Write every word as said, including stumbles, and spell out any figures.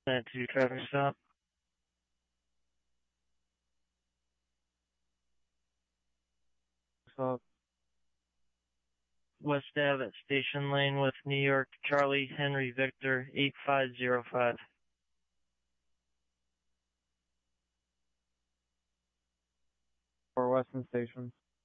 That two traffic stop. Stop. West Ave at Station Lane with New York Charlie Henry Victor eight five zero five. For Weston Station.